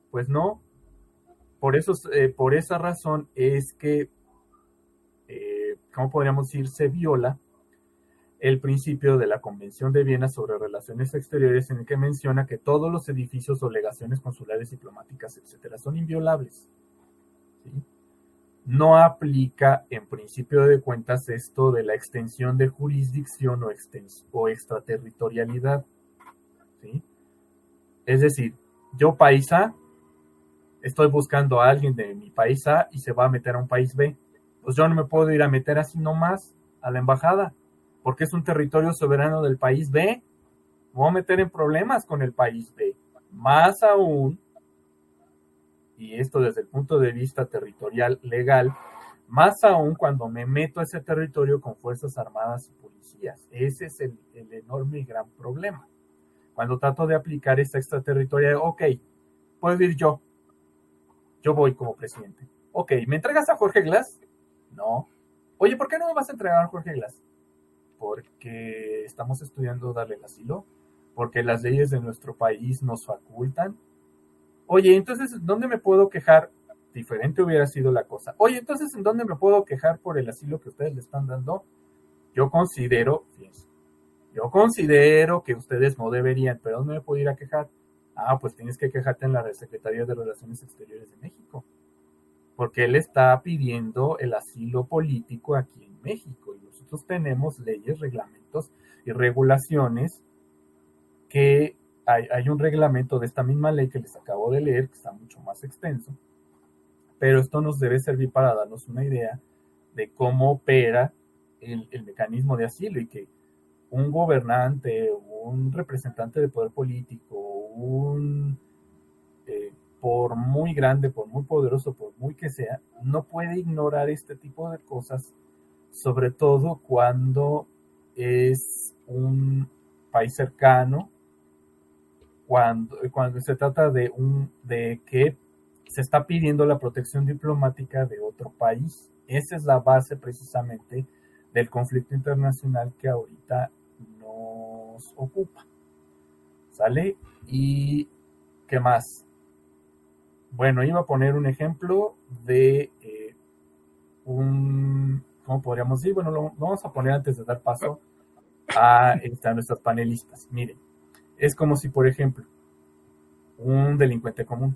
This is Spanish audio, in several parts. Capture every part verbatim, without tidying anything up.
Pues no, por, eso, eh, por esa razón es que, eh, ¿cómo podríamos decir? Se viola el principio de la Convención de Viena sobre Relaciones Exteriores, en el que menciona que todos los edificios o legaciones consulares, diplomáticas, etcétera, son inviolables. ¿Sí? No aplica en principio de cuentas esto de la extensión de jurisdicción o, extens o extraterritorialidad. ¿Sí? Es decir, yo país A, estoy buscando a alguien de mi país A y se va a meter a un país B. Pues yo no me puedo ir a meter así nomás a la embajada, porque es un territorio soberano del país B. Me voy a meter en problemas con el país B. Más aún, y esto desde el punto de vista territorial legal, más aún cuando me meto a ese territorio con fuerzas armadas y policías. Ese es el, el enorme y gran problema. Cuando trato de aplicar esta extraterritorial, ok, puedo ir yo. Yo voy como presidente. Ok, ¿me entregas a Jorge Glass? No. Oye, ¿por qué no me vas a entregar a Jorge Glass? Porque estamos estudiando darle el asilo, porque las leyes de nuestro país nos facultan. Oye, entonces, ¿dónde me puedo quejar? Diferente hubiera sido la cosa. Oye, entonces, ¿en dónde me puedo quejar por el asilo que ustedes le están dando? Yo considero, fíjense, yo considero que ustedes no deberían, pero ¿dónde me puedo ir a quejar? Ah, pues tienes que quejarte en la Secretaría de Relaciones Exteriores de México, porque él está pidiendo el asilo político aquí en México, y nosotros tenemos leyes, reglamentos y regulaciones que hay, hay un reglamento de esta misma ley que les acabo de leer, que está mucho más extenso, pero esto nos debe servir para darnos una idea de cómo opera el, el mecanismo de asilo, y que un gobernante, un representante de poder político, un eh, por muy grande, por muy poderoso, por muy que sea, no puede ignorar este tipo de cosas, sobre todo cuando es un país cercano, cuando, cuando se trata de, un, de que se está pidiendo la protección diplomática de otro país. Esa es la base precisamente del conflicto internacional que ahorita nos ocupa. ¿Sale? ¿Y qué más? Bueno, iba a poner un ejemplo de eh, un, ¿cómo podríamos decir? Bueno, lo, lo vamos a poner antes de dar paso a, a nuestros panelistas. Miren, es como si, por ejemplo, un delincuente común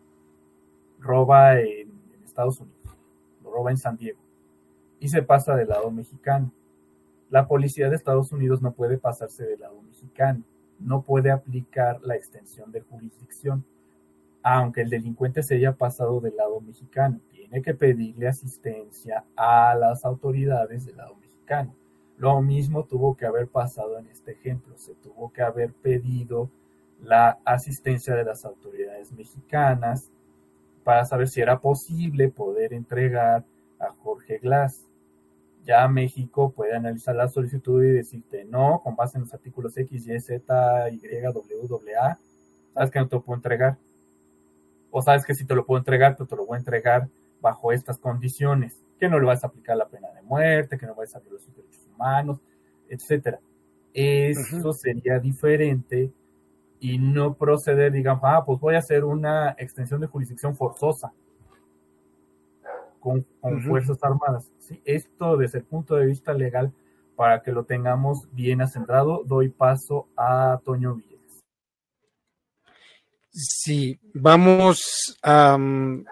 roba en, en Estados Unidos, lo roba en San Diego y se pasa del lado mexicano. La policía de Estados Unidos no puede pasarse del lado mexicano, no puede aplicar la extensión de jurisdicción, aunque el delincuente se haya pasado del lado mexicano. Tiene que pedirle asistencia a las autoridades del lado mexicano. Lo mismo tuvo que haber pasado en este ejemplo, se tuvo que haber pedido la asistencia de las autoridades mexicanas para saber si era posible poder entregar a Jorge Glass. Ya México puede analizar la solicitud y decirte no, con base en los artículos X, Y, Z, Y, W, A, sabes que no te lo puedo entregar. O sabes que si te lo puedo entregar, pero te lo voy a entregar bajo estas condiciones, que no le vas a aplicar la pena de muerte, que no vas a violar sus derechos humanos, etcétera. Eso uh-huh. sería diferente y no proceder, digamos, ah, pues voy a hacer una extensión de jurisdicción forzosa con, con uh-huh. fuerzas armadas. ¿Sí? Esto desde el punto de vista legal, para que lo tengamos bien asentado, doy paso a Toño Villegas. Sí, vamos a, um,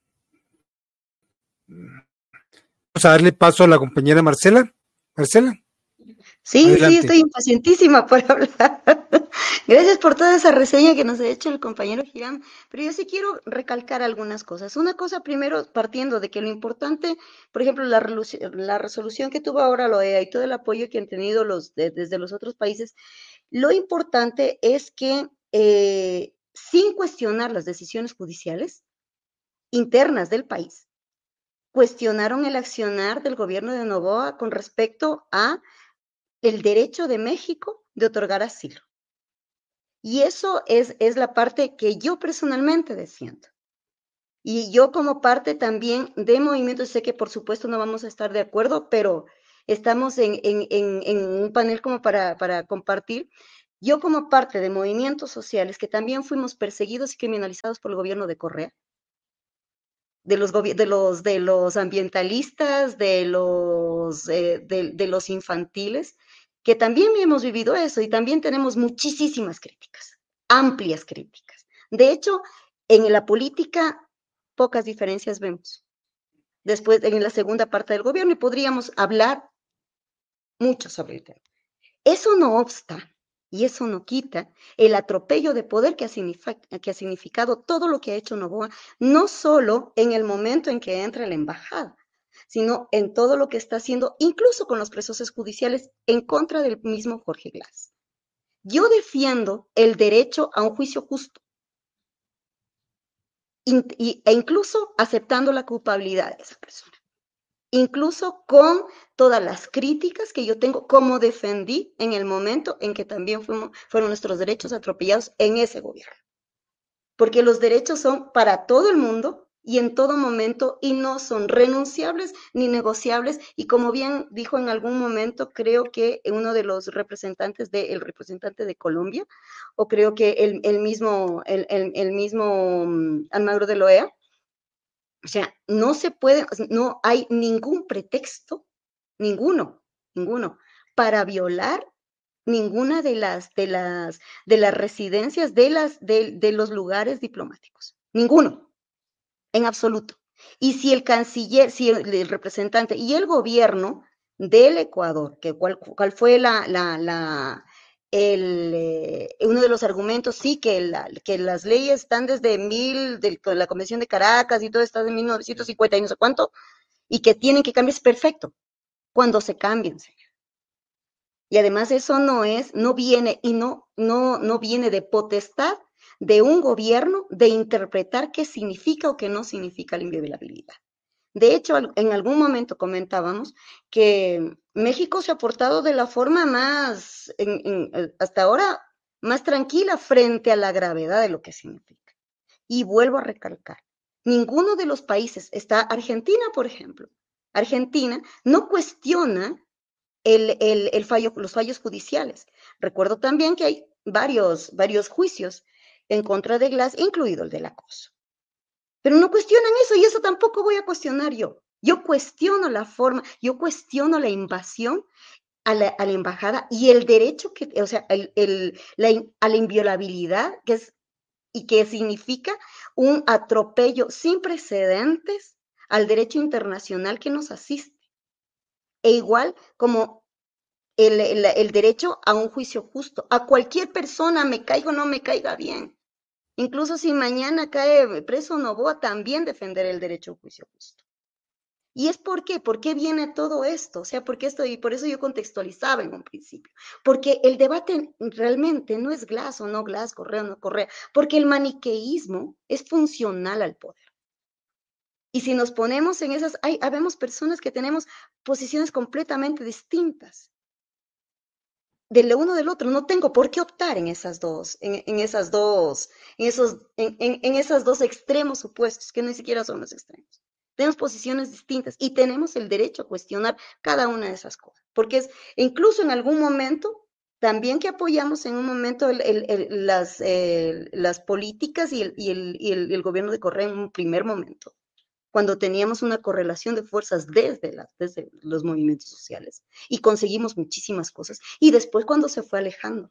vamos a darle paso a la compañera Marcela. Marcela. Sí, adelante. Sí, estoy impacientísima por hablar. Gracias por toda esa reseña que nos ha hecho el compañero Hiram, pero yo sí quiero recalcar algunas cosas. Una cosa primero, partiendo de que lo importante, por ejemplo, la, la resolución que tuvo ahora la O E A y todo el apoyo que han tenido los de, desde los otros países, lo importante es que eh, sin cuestionar las decisiones judiciales internas del país, cuestionaron el accionar del gobierno de Noboa con respecto a el derecho de México de otorgar asilo. Y eso es, es la parte que yo personalmente defiendo. Y yo como parte también de movimiento, sé que por supuesto no vamos a estar de acuerdo, pero estamos en, en, en, en un panel como para, para compartir. Yo como parte de movimientos sociales que también fuimos perseguidos y criminalizados por el gobierno de Correa, de los, de los, de los ambientalistas, de los, eh, de, de los infantiles, que también hemos vivido eso y también tenemos muchísimas críticas, amplias críticas. De hecho, en la política pocas diferencias vemos. Después, en la segunda parte del gobierno, y podríamos hablar mucho sobre el tema. Eso no obsta y eso no quita el atropello de poder que ha, que ha significado todo lo que ha hecho Noboa, no solo en el momento en que entra la embajada, sino en todo lo que está haciendo, incluso con los procesos judiciales en contra del mismo Jorge Glass. Yo defiendo el derecho a un juicio justo, e incluso aceptando la culpabilidad de esa persona. Incluso con todas las críticas que yo tengo, como defendí en el momento en que también fuimos, fueron nuestros derechos atropellados en ese gobierno. Porque los derechos son para todo el mundo y en todo momento y no son renunciables ni negociables. Y como bien dijo en algún momento, creo que uno de los representantes, de, el representante de Colombia, o creo que el, el mismo, el, el, el mismo um, Almagro de Loea, o sea, no se puede, no hay ningún pretexto, ninguno, ninguno, para violar ninguna de las, de las, de las residencias de, las, de, de los lugares diplomáticos. Ninguno, en absoluto. Y si el canciller, si el, el representante y el gobierno del Ecuador, que cuál, cuál fue la, la, la El, eh, uno de los argumentos, sí, que, la, que las leyes están desde mil, de la Convención de Caracas y todo está de mil novecientos cincuenta y no sé cuánto, y que tienen que cambiar, es perfecto, cuando se cambien, señor. Y además eso no es, no viene, y no, no, no viene de potestad de un gobierno de interpretar qué significa o qué no significa la inviolabilidad. De hecho, en algún momento comentábamos que México se ha portado de la forma más, en, en, hasta ahora, más tranquila frente a la gravedad de lo que significa. Y vuelvo a recalcar, ninguno de los países, está Argentina, por ejemplo, Argentina no cuestiona el, el, el fallo, los fallos judiciales. Recuerdo también que hay varios, varios juicios en contra de Glass, incluido el del acoso. Pero no cuestionan eso y eso tampoco voy a cuestionar yo. Yo cuestiono la forma, yo cuestiono la invasión a la, a la embajada y el derecho que, o sea, el, el, la, a la inviolabilidad que es, y que significa un atropello sin precedentes al derecho internacional que nos asiste. E igual como el, el, el derecho a un juicio justo, a cualquier persona, me caiga o no me caiga bien. Incluso si mañana cae preso Noboa, también defender el derecho a un juicio justo. ¿Y es por qué? ¿Por qué viene todo esto? O sea, porque esto, y por eso yo contextualizaba en un principio. Porque el debate realmente no es Glass o no Glass, Correa o no Correa, porque el maniqueísmo es funcional al poder. Y si nos ponemos en esas, hay, habemos personas que tenemos posiciones completamente distintas del uno del otro. No tengo por qué optar en esas dos, en, en esas dos, en esos, en, en, en esos dos extremos opuestos, que ni siquiera son los extremos. Tenemos posiciones distintas y tenemos el derecho a cuestionar cada una de esas cosas, porque es incluso en algún momento también que apoyamos en un momento el, el, el, las, eh, las políticas y, el, y, el, y el, el gobierno de Correa en un primer momento, cuando teníamos una correlación de fuerzas desde, la, desde los movimientos sociales y conseguimos muchísimas cosas. Y después cuando se fue alejando.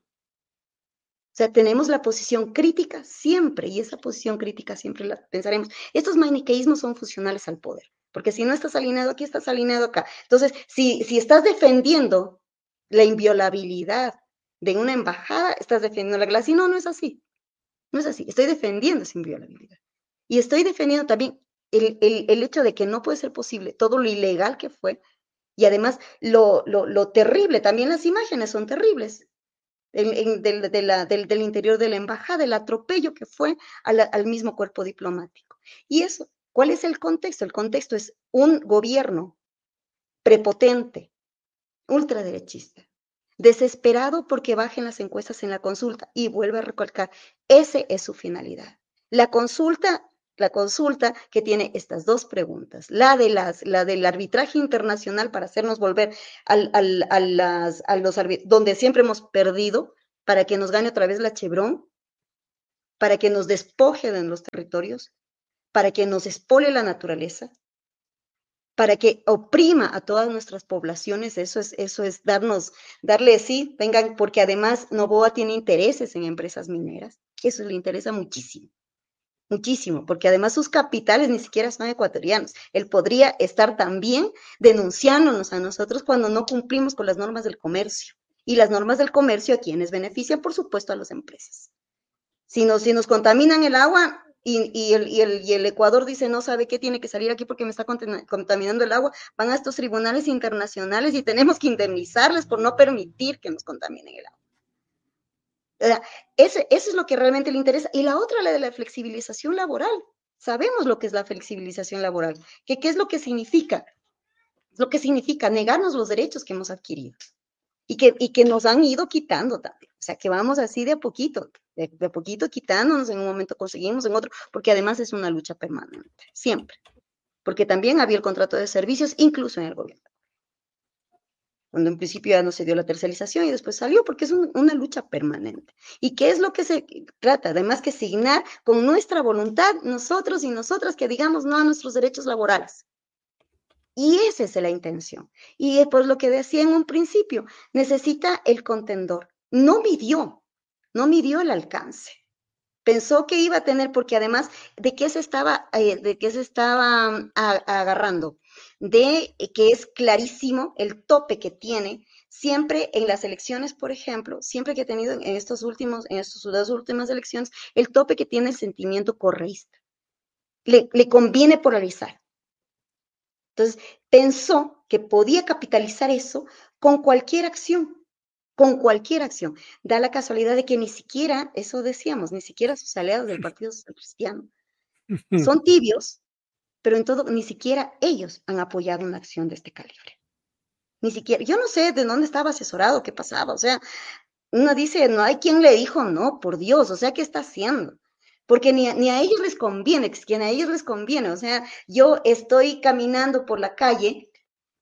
O sea, tenemos la posición crítica siempre y esa posición crítica siempre la pensaremos. Estos maniqueísmos son funcionales al poder, porque si no estás alineado aquí, estás alineado acá. Entonces, si, si estás defendiendo la inviolabilidad de una embajada, estás defendiendo la Glass. Y no, no es así. No es así. Estoy defendiendo esa inviolabilidad. Y estoy defendiendo también El, el, el, hecho de que no puede ser posible todo lo ilegal que fue y además lo, lo, lo terrible, también las imágenes son terribles el, el, del, de la, del, del interior de la embajada, el atropello que fue a la, al mismo cuerpo diplomático. Y eso, ¿cuál es el contexto? El contexto es un gobierno prepotente, ultraderechista, desesperado porque bajen las encuestas en la consulta y vuelve a recalcar, esa es su finalidad. La consulta La consulta que tiene estas dos preguntas, la, de las, la del arbitraje internacional para hacernos volver al, al, a, las, a los donde siempre hemos perdido, para que nos gane otra vez la Chevron, para que nos despoje de los territorios, para que nos expole la naturaleza, para que oprima a todas nuestras poblaciones. Eso es, eso es darnos, darle sí, vengan, porque además Noboa tiene intereses en empresas mineras, eso le interesa muchísimo, muchísimo, porque además sus capitales ni siquiera son ecuatorianos. Él podría estar también denunciándonos a nosotros cuando no cumplimos con las normas del comercio, y las normas del comercio a quienes benefician, por supuesto, a las empresas. Si nos, si nos contaminan el agua, Y, y, el, y, el, y el Ecuador dice, no sabe qué, tiene que salir aquí porque me está contaminando el agua, van a estos tribunales internacionales y tenemos que indemnizarles por no permitir que nos contaminen el agua. O sea, ese, eso es lo que realmente le interesa. Y la otra, la de la flexibilización laboral. Sabemos lo que es la flexibilización laboral. ¿Qué, qué es lo que significa? Lo que significa negarnos los derechos que hemos adquirido y que, y que nos han ido quitando también. O sea, que vamos así de a poquito, de, de a poquito quitándonos, en un momento conseguimos, en otro, porque además es una lucha permanente, siempre. Porque también había el contrato de servicios, incluso en el gobierno. Cuando en principio ya no se dio la tercerización y después salió, porque es un, una lucha permanente. ¿Y qué es lo que se trata? Además que signar con nuestra voluntad, nosotros y nosotras, que digamos no a nuestros derechos laborales. Y esa es la intención. Y por lo que decía en un principio, necesita el contendor. No midió, no midió el alcance. Pensó que iba a tener, porque además, ¿de qué se estaba, eh, de qué se estaba um, a, agarrando? De eh, que es clarísimo el tope que tiene siempre en las elecciones, por ejemplo, siempre que ha tenido en estos últimos, en estas dos últimas elecciones, el tope que tiene el sentimiento correísta. Le, le conviene polarizar. Entonces, pensó que podía capitalizar eso con cualquier acción, con cualquier acción. Da la casualidad de que ni siquiera, eso decíamos, ni siquiera sus aliados del Partido Social Cristiano son tibios, pero en todo, ni siquiera ellos han apoyado una acción de este calibre. Ni siquiera, yo no sé de dónde estaba asesorado, qué pasaba, o sea, uno dice, no hay quien le dijo, no, por Dios, o sea, ¿qué está haciendo? Porque ni a, ni a ellos les conviene, que a ellos les conviene, o sea, yo estoy caminando por la calle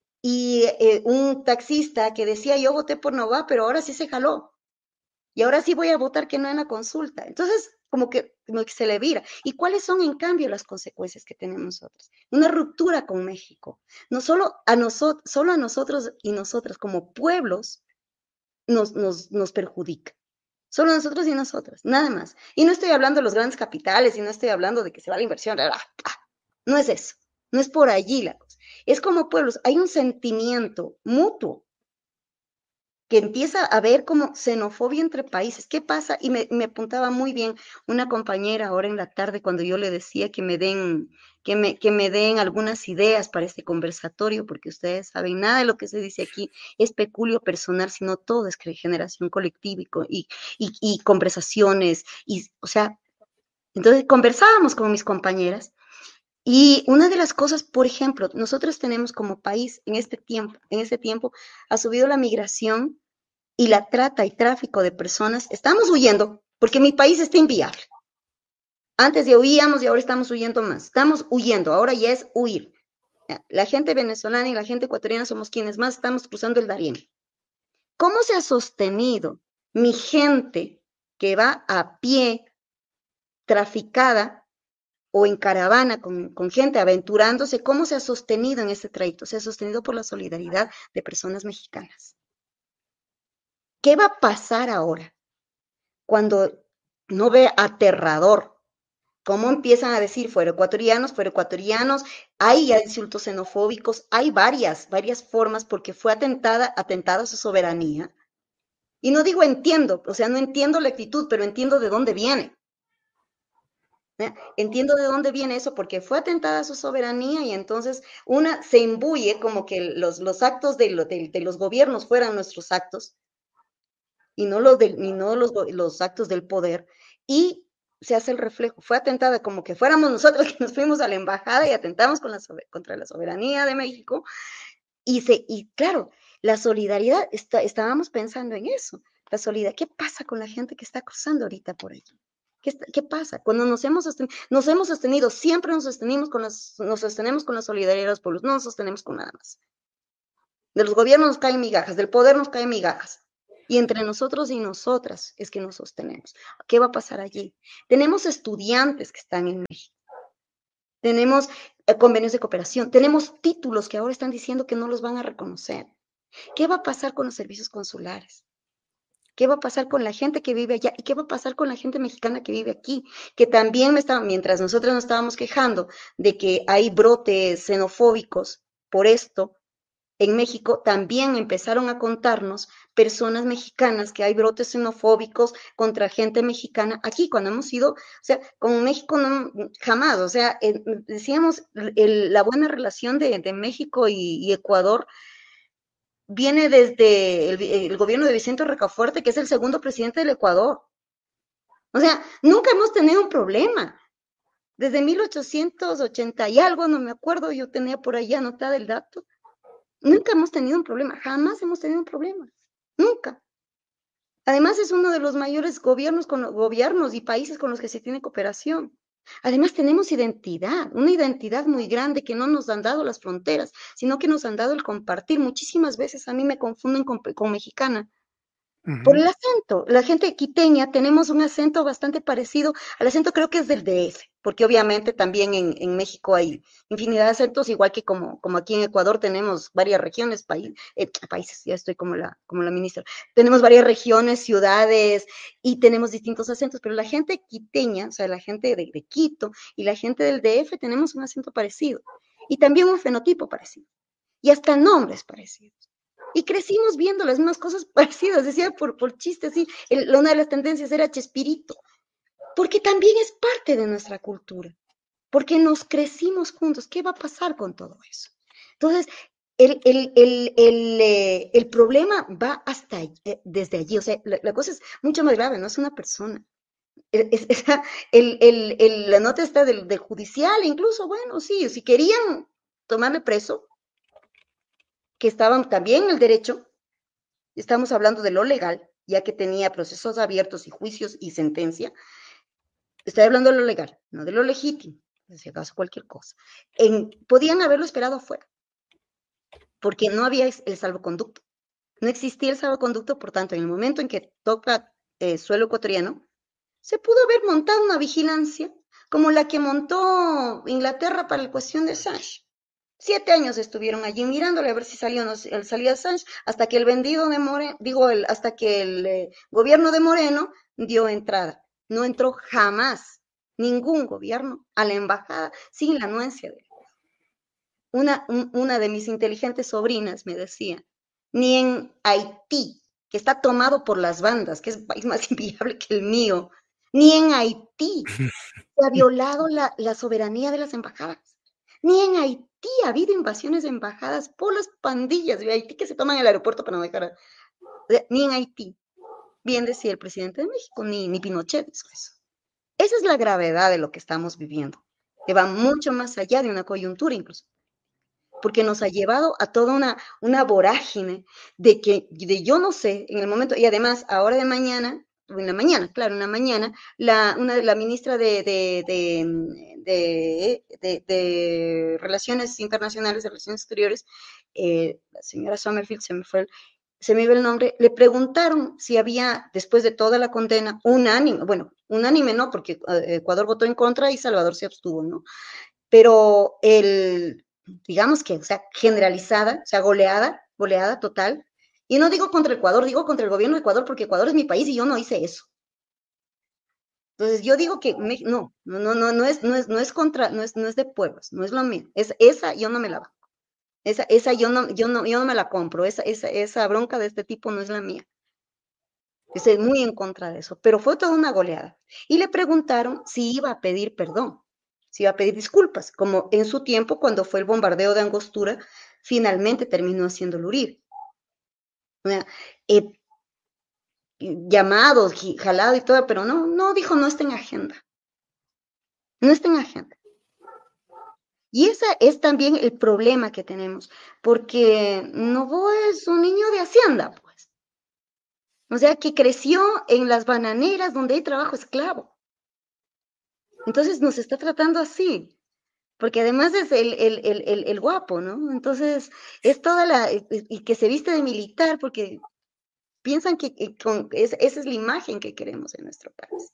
y eh, un taxista que decía, yo voté por Noboa, pero ahora sí se jaló, y ahora sí voy a votar que no en la consulta. Entonces, como que, como que se le vira. ¿Y cuáles son, en cambio, las consecuencias que tenemos nosotros? Una ruptura con México. No solo a, nosotros, solo a nosotros y nosotras como pueblos nos, nos, nos perjudica. Solo nosotros y nosotras, nada más. Y no estoy hablando de los grandes capitales, y no estoy hablando de que se va la inversión. No es eso, no es por allí la cosa. Es como pueblos, hay un sentimiento mutuo que empieza a haber como xenofobia entre países. ¿Qué pasa? Y me, me apuntaba muy bien una compañera ahora en la tarde cuando yo le decía que me den, que me, que me den algunas ideas para este conversatorio, porque ustedes saben, nada de lo que se dice aquí es peculio personal, sino todo es generación colectiva y, y, y conversaciones, y, o sea, entonces conversábamos con mis compañeras. Y una de las cosas, por ejemplo, nosotros tenemos como país en este tiempo, en este tiempo ha subido la migración y la trata y tráfico de personas. Estamos huyendo porque mi país está inviable. Antes ya huíamos y ahora estamos huyendo más. Estamos huyendo, ahora ya es huir. La gente venezolana y la gente ecuatoriana somos quienes más estamos cruzando el Darién. ¿Cómo se ha sostenido mi gente que va a pie, traficada, o en caravana con, con gente aventurándose? ¿Cómo se ha sostenido en este trayecto? Se ha sostenido por la solidaridad de personas mexicanas. ¿Qué va a pasar ahora cuando no ve aterrador cómo empiezan a decir fuera ecuatorianos, fuera ecuatorianos? Hay insultos xenofóbicos, hay varias, varias formas porque fue atentada, atentada a su soberanía. Y no digo entiendo, o sea, no entiendo la actitud, pero entiendo de dónde viene. Entiendo de dónde viene eso, porque fue atentada a su soberanía y entonces una se imbuye como que los, los actos de, lo, de, de los gobiernos fueran nuestros actos y no, los, de, y no los, los actos del poder, y se hace el reflejo. Fue atentada como que fuéramos nosotros que nos fuimos a la embajada y atentamos con la, contra la soberanía de México. Y, se, y claro, la solidaridad, está, estábamos pensando en eso, la solidaridad. ¿Qué pasa con la gente que está cruzando ahorita por allí? ¿Qué, ¿Qué pasa? Cuando nos hemos, sostenido, nos hemos sostenido, siempre nos sostenimos con las, nos sostenemos con la solidaridad de los pueblos, no nos sostenemos con nada más. De los gobiernos nos caen migajas, del poder nos caen migajas. Y entre nosotros y nosotras es que nos sostenemos. ¿Qué va a pasar allí? Tenemos estudiantes que están en México. Tenemos eh, convenios de cooperación. Tenemos títulos que ahora están diciendo que no los van a reconocer. ¿Qué va a pasar con los servicios consulares? ¿Qué va a pasar con la gente que vive allá? ¿Y qué va a pasar con la gente mexicana que vive aquí? Que también me estaba, mientras nosotros nos estábamos quejando de que hay brotes xenofóbicos por esto, en México también empezaron a contarnos personas mexicanas que hay brotes xenofóbicos contra gente mexicana aquí, cuando hemos ido, o sea, con México no, jamás, o sea, eh, decíamos, el, la buena relación de, de México y, y Ecuador viene desde el, el, gobierno de Vicente Rocafuerte, que es el segundo presidente del Ecuador. O sea, nunca hemos tenido un problema. Desde mil ochocientos ochenta y algo, no me acuerdo, yo tenía por ahí anotada el dato. Nunca hemos tenido un problema, jamás hemos tenido un problema, nunca. Además es uno de los mayores gobiernos, con, gobiernos y países con los que se tiene cooperación. Además tenemos identidad, una identidad muy grande que no nos han dado las fronteras, sino que nos han dado el compartir. Muchísimas veces a mí me confunden con, con mexicana. Uh-huh. Por el acento, la gente quiteña tenemos un acento bastante parecido al acento, creo que es del D F, porque obviamente también en, en México hay infinidad de acentos, igual que como, como aquí en Ecuador tenemos varias regiones, país, eh, países, ya estoy como la, como la ministra, tenemos varias regiones, ciudades y tenemos distintos acentos, pero la gente quiteña, o sea, la gente de, de Quito y la gente del D F tenemos un acento parecido y también un fenotipo parecido y hasta nombres parecidos. Y crecimos viendo las mismas cosas parecidas, decía por, por chiste, así, el, una de las tendencias era Chespirito, porque también es parte de nuestra cultura, porque nos crecimos juntos. ¿Qué va a pasar con todo eso? Entonces, el, el, el, el, eh, el problema va hasta eh, desde allí, o sea, la, la cosa es mucho más grave, no es una persona. Es, es, el, el, el, la nota está del, del judicial, incluso, bueno, sí, si querían tomarme preso, que estaban también en el derecho, estamos hablando de lo legal, ya que tenía procesos abiertos y juicios y sentencia, estoy hablando de lo legal, no de lo legítimo, si acaso cualquier cosa. En, podían haberlo esperado afuera, porque no había el salvoconducto, no existía el salvoconducto, por tanto, en el momento en que toca eh, suelo ecuatoriano, se pudo haber montado una vigilancia como la que montó Inglaterra para la cuestión de Assange. Siete años estuvieron allí mirándole a ver si salía o no salía Assange, hasta que el vendido de Moreno, digo, el, hasta que el eh, gobierno de Moreno dio entrada. No entró jamás ningún gobierno a la embajada sin la anuencia de él. Una, un, una de mis inteligentes sobrinas me decía, ni en Haití, que está tomado por las bandas, que es un país más inviable que el mío, ni en Haití se ha violado la, la soberanía de las embajadas. Ni en Haití ha habido invasiones de embajadas por las pandillas de Haití que se toman el aeropuerto para no dejar a... Ni en Haití. Bien decía el presidente de México, ni, ni Pinochet hizo eso. Esa es la gravedad de lo que estamos viviendo, que va mucho más allá de una coyuntura incluso, porque nos ha llevado a toda una, una vorágine de que de yo no sé, en el momento, y además ahora de mañana, en la mañana, claro, en la mañana, la, una, la ministra de, de, de, de, de, de Relaciones Internacionales, de Relaciones Exteriores, eh, la señora Sommerfield, se me fue el, se me iba el nombre, le preguntaron si había, después de toda la condena, unánime, bueno, unánime no, porque Ecuador votó en contra y Salvador se abstuvo, ¿no? Pero el, digamos que, o sea, generalizada, o sea, goleada, goleada total, y no digo contra Ecuador, digo contra el gobierno de Ecuador, porque Ecuador es mi país y yo no hice eso. Entonces yo digo que me, no, no, no, no, no es, no es, no es contra, no es, no es de pueblos, no es lo mío. Es, esa yo no me la banco. Esa, esa yo no, yo no, yo no me la compro. Esa, esa, esa bronca de este tipo no es la mía. Estoy muy en contra de eso. Pero fue toda una goleada. Y le preguntaron si iba a pedir perdón, si iba a pedir disculpas, como en su tiempo cuando fue el bombardeo de Angostura, finalmente terminó haciéndolo huir. O sea, eh, llamados, jalado y todo, pero no, no dijo, no está en agenda. No está en agenda. Y ese es también el problema que tenemos, porque Novoa es un niño de hacienda, pues. O sea, que creció en las bananeras donde hay trabajo esclavo. Entonces nos está tratando así, porque además es el, el, el, el, el guapo, ¿no? Entonces es toda la, y que se viste de militar, porque piensan que, que con, es, esa es la imagen que queremos en nuestro país.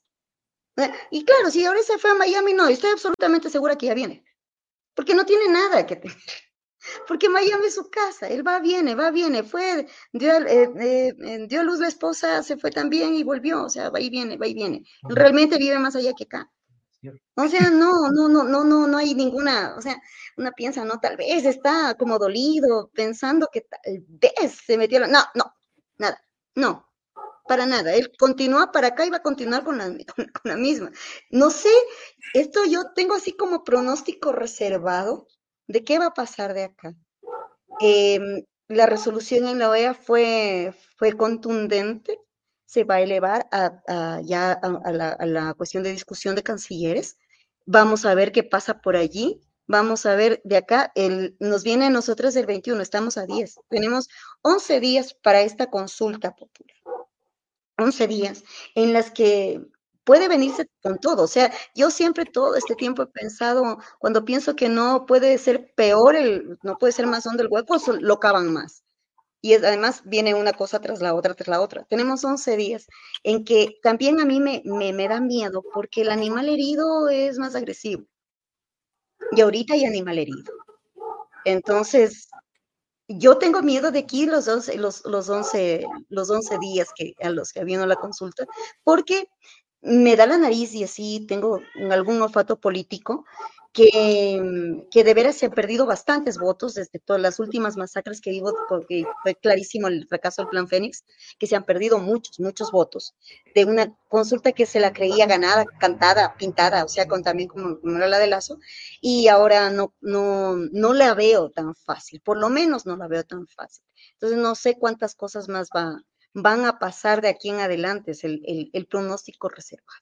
Y claro, si ahora se fue a Miami, no, estoy absolutamente segura que ya viene, porque no tiene nada que tener, porque Miami es su casa, él va, viene, va, viene, fue, dio, eh, eh, dio a luz la esposa, se fue también y volvió, o sea, va y viene, va y viene, él realmente vive más allá que acá. O sea, no, no, no, no, no, no hay ninguna, o sea, una piensa, no, tal vez está como dolido, pensando que tal vez se metió, la, no, no, nada, no. Para nada, él continúa para acá y va a continuar con la, con, con la misma. No sé, esto yo tengo así como pronóstico reservado de qué va a pasar de acá. Eh, la resolución en la O E A fue, fue contundente, se va a elevar a, a ya a, a, la, a la cuestión de discusión de cancilleres. Vamos a ver qué pasa por allí. Vamos a ver de acá, el, nos viene a nosotros el veintiuno, estamos a diez. Tenemos once días para esta consulta popular. once días en las que puede venirse con todo. O sea, yo siempre todo este tiempo he pensado, cuando pienso que no puede ser peor, el, no puede ser más hondo el hueco, lo cavan más. Y es, además viene una cosa tras la otra, tras la otra. Tenemos once días en que también a mí me, me, me da miedo porque el animal herido es más agresivo. Y ahorita hay animal herido. Entonces, yo tengo miedo de aquí los once, los, los once, los once días que, a los que habiendo la consulta, porque me da la nariz y así tengo algún olfato político que, que de veras se han perdido bastantes votos desde todas las últimas masacres que vivo, porque fue clarísimo el fracaso del Plan Fénix, que se han perdido muchos, muchos votos de una consulta que se la creía ganada, cantada, pintada, o sea, con, también como, como era la de Lazo, y ahora no, no, no la veo tan fácil, por lo menos no la veo tan fácil. Entonces no sé cuántas cosas más va, van a pasar de aquí en adelante, es el, el, el pronóstico reservado.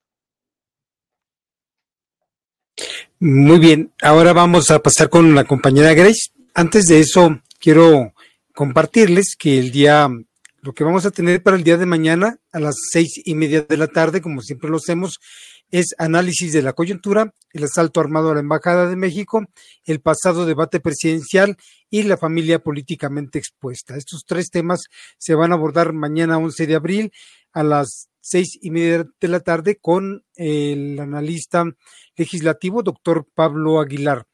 Muy bien, ahora vamos a pasar con la compañera Grace. Antes de eso, quiero compartirles que el día, lo que vamos a tener para el día de mañana a las seis y media de la tarde, como siempre lo hacemos, es análisis de la coyuntura, el asalto armado a la Embajada de México, el pasado debate presidencial y la familia políticamente expuesta. Estos tres temas se van a abordar mañana once de abril a las seis y media de la tarde con el analista legislativo, doctor Pablo Aguilar.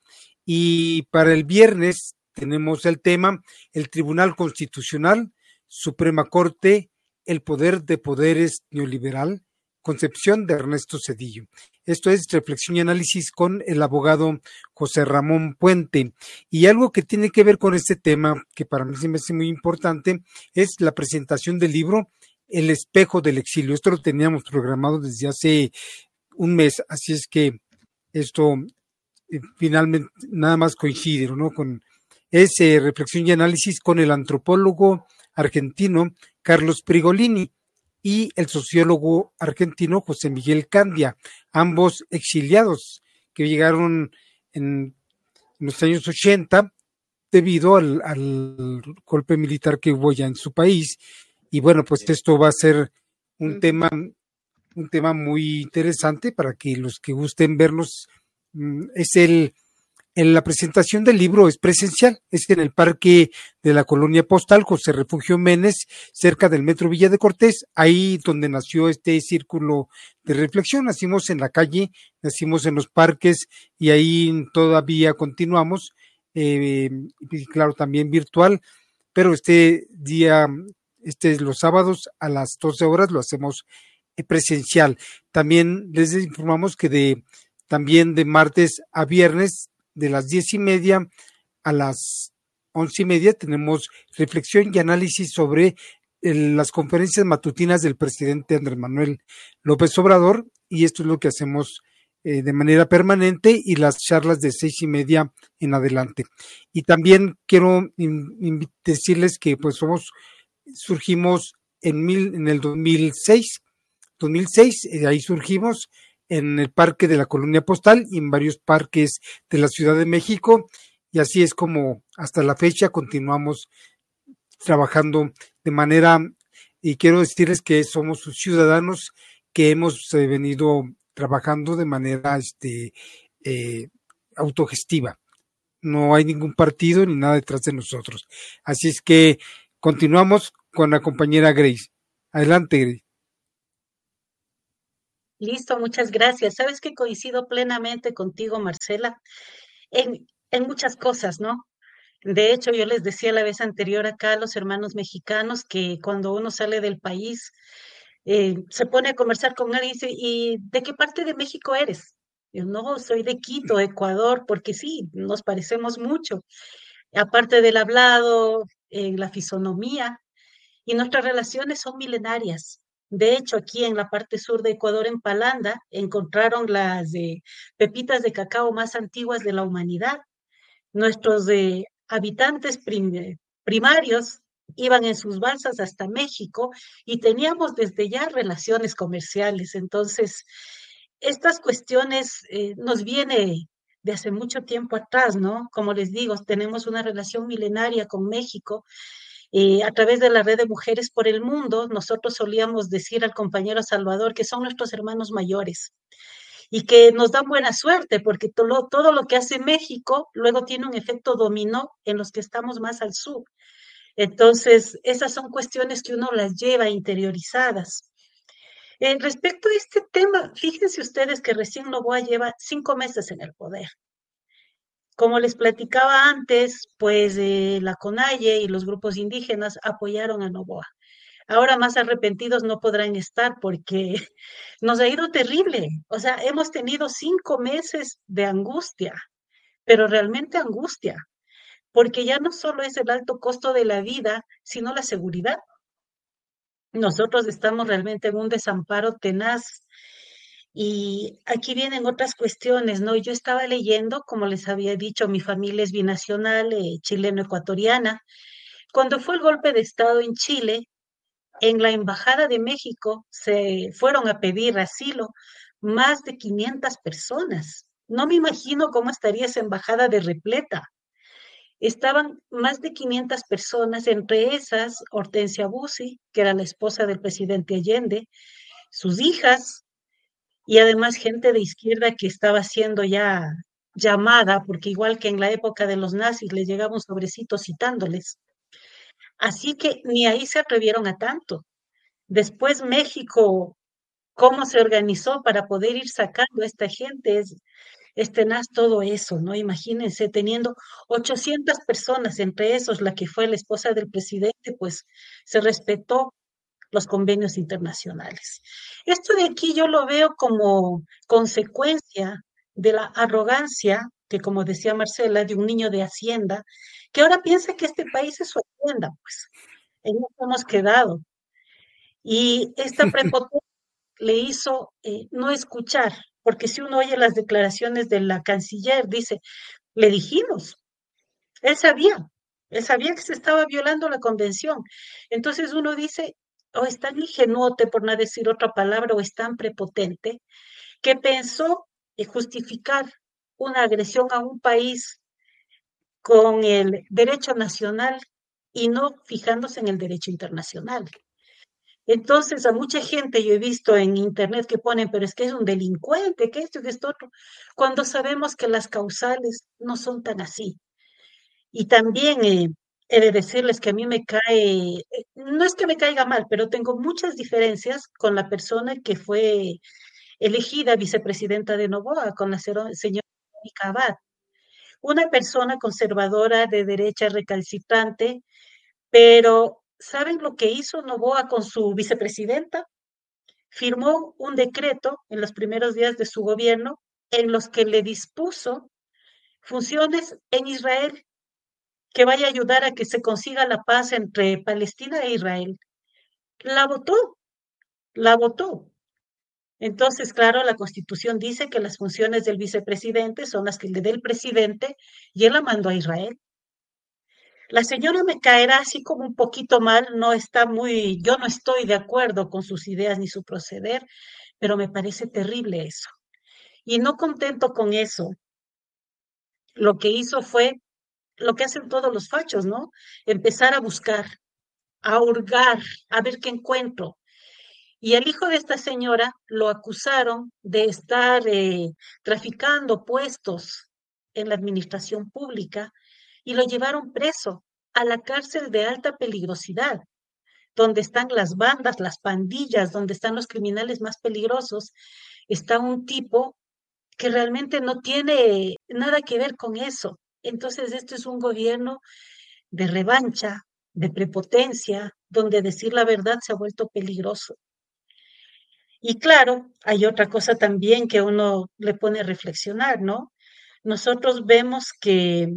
Y para el viernes tenemos el tema, el Tribunal Constitucional, Suprema Corte, el poder de poderes neoliberal, concepción de Ernesto Zedillo. Esto es reflexión y análisis con el abogado José Ramón Puente. Y algo que tiene que ver con este tema, que para mí se me hace muy importante, es la presentación del libro El espejo del exilio. Esto lo teníamos programado desde hace un mes, así es que esto eh, finalmente nada más coincide, ¿no? Con ese reflexión y análisis con el antropólogo argentino Carlos Prigolini y el sociólogo argentino José Miguel Candia, ambos exiliados que llegaron en, en los años ochenta debido al, al golpe militar que hubo ya en su país. Y bueno, pues esto va a ser un tema, un tema muy interesante para que los que gusten vernos. Es el, en la presentación del libro es presencial, es en el parque de la colonia postal José Refugio Menes, cerca del metro Villa de Cortés, ahí donde nació este círculo de reflexión. Nacimos en la calle, nacimos en los parques y ahí todavía continuamos, eh, y claro, también virtual, pero este día, este los sábados a las doce horas lo hacemos presencial. También les informamos que de también de martes a viernes de las diez y media a las once y media tenemos reflexión y análisis sobre el, las conferencias matutinas del presidente Andrés Manuel López Obrador, y esto es lo que hacemos eh, de manera permanente, y las charlas de seis y media en adelante. Y también quiero in, in, decirles que pues somos, surgimos en, mil, en el dos mil seis, dos mil seis, eh, ahí surgimos en el parque de la colonia postal y en varios parques de la Ciudad de México, y así es como hasta la fecha continuamos trabajando de manera, y quiero decirles que somos ciudadanos que hemos eh, venido trabajando de manera este, eh, autogestiva. No hay ningún partido ni nada detrás de nosotros. Así es que continuamos con la compañera Grace. Adelante, Grace. Listo, muchas gracias. Sabes que coincido plenamente contigo, Marcela, en, en muchas cosas, ¿no? De hecho, yo les decía la vez anterior acá a los hermanos mexicanos que cuando uno sale del país, eh, se pone a conversar con alguien y dice, ¿y de qué parte de México eres? Yo no, soy de Quito, Ecuador, porque sí, nos parecemos mucho. Aparte del hablado, eh, la fisonomía, y nuestras relaciones son milenarias. De hecho, aquí en la parte sur de Ecuador, en Palanda, encontraron las de pepitas de cacao más antiguas de la humanidad. Nuestros de habitantes prim- primarios iban en sus balsas hasta México y teníamos desde ya relaciones comerciales. Entonces, estas cuestiones eh, nos viene de hace mucho tiempo atrás, ¿no? Como les digo, tenemos una relación milenaria con México. Eh, a través de la red de Mujeres por el Mundo, nosotros solíamos decir al compañero Salvador que son nuestros hermanos mayores y que nos dan buena suerte porque todo, todo lo que hace México luego tiene un efecto dominó en los que estamos más al sur. Entonces, esas son cuestiones que uno las lleva interiorizadas. Eh, respecto a este tema, fíjense ustedes que recién Noboa lleva cinco meses en el poder. Como les platicaba antes, pues eh, la CONAIE y los grupos indígenas apoyaron a Noboa. Ahora más arrepentidos no podrán estar porque nos ha ido terrible. O sea, hemos tenido cinco meses de angustia, pero realmente angustia, porque ya no solo es el alto costo de la vida, sino la seguridad. Nosotros estamos realmente en un desamparo tenaz. Y aquí vienen otras cuestiones, ¿no? Yo estaba leyendo, como les había dicho, mi familia es binacional, eh, chileno-ecuatoriana. Cuando fue el golpe de Estado en Chile, en la Embajada de México se fueron a pedir asilo más de quinientas personas. No me imagino cómo estaría esa embajada de repleta. Estaban más de quinientas personas, entre esas Hortensia Bussi, que era la esposa del presidente Allende, sus hijas, y además gente de izquierda que estaba siendo ya llamada, porque igual que en la época de los nazis les llegaba un sobrecito citándoles. Así que ni ahí se atrevieron a tanto. Después México, cómo se organizó para poder ir sacando a esta gente, es, es tenaz todo eso, ¿no? Imagínense, teniendo ochocientas personas, entre esos la que fue la esposa del presidente, pues se respetó los convenios internacionales. Esto de aquí yo lo veo como consecuencia de la arrogancia que, como decía Marcela, de un niño de Hacienda, que ahora piensa que este país es su Hacienda, pues en eso hemos quedado. Y esta prepotencia le hizo eh, no escuchar, porque si uno oye las declaraciones de la canciller, dice, le dijimos, él sabía, él sabía que se estaba violando la convención. Entonces uno dice, o es tan ingenuote, por no decir otra palabra, o es tan prepotente, que pensó en justificar una agresión a un país con el derecho nacional y no fijándose en el derecho internacional. Entonces, a mucha gente yo he visto en internet que ponen, pero es que es un delincuente, que esto, que esto otro, cuando sabemos que las causales no son tan así. Y también eh, he de decirles que a mí me cae, eh, no es que me caiga mal, pero tengo muchas diferencias con la persona que fue elegida vicepresidenta de Noboa, con la sero- señora Mónica Abad, una persona conservadora de derecha recalcitrante, pero ¿saben lo que hizo Noboa con su vicepresidenta? Firmó un decreto en los primeros días de su gobierno en los que le dispuso funciones en Israel que vaya a ayudar a que se consiga la paz entre Palestina e Israel. La votó, la votó. Entonces, claro, la Constitución dice que las funciones del vicepresidente son las que le dé el presidente y él la mandó a Israel. La señora me caerá así como un poquito mal, no está muy, yo no estoy de acuerdo con sus ideas ni su proceder, pero me parece terrible eso. Y no contento con eso, lo que hizo fue lo que hacen todos los fachos, ¿no? Empezar a buscar, a hurgar, a ver qué encuentro. Y el hijo de esta señora lo acusaron de estar eh, traficando puestos en la administración pública y lo llevaron preso a la cárcel de alta peligrosidad. donde están las bandas, las pandillas, donde están los criminales más peligrosos, está un tipo que realmente no tiene nada que ver con eso. Entonces, esto es un gobierno de revancha, de prepotencia, donde decir la verdad se ha vuelto peligroso. Y claro, hay otra cosa también que uno le pone a reflexionar, ¿no? Nosotros vemos que